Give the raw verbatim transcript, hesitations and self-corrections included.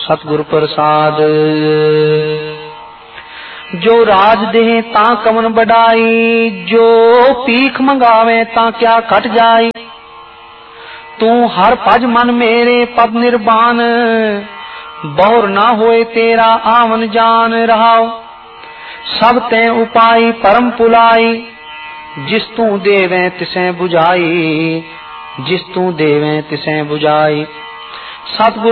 सतगुर प्रसाद। जो राज देह ता कवन बढ़ाई, जो पीख मंगावे ता क्या कट जाई। तू हर भज मन मेरे पद निर्वाण, बहुर ना होए तेरा आवन जान रहाओ। सब तै उपाय परम पुलाई, जिस तू देवे तिसै बुझाई, जिस तू देवे तिसै बुझाई। सतगुर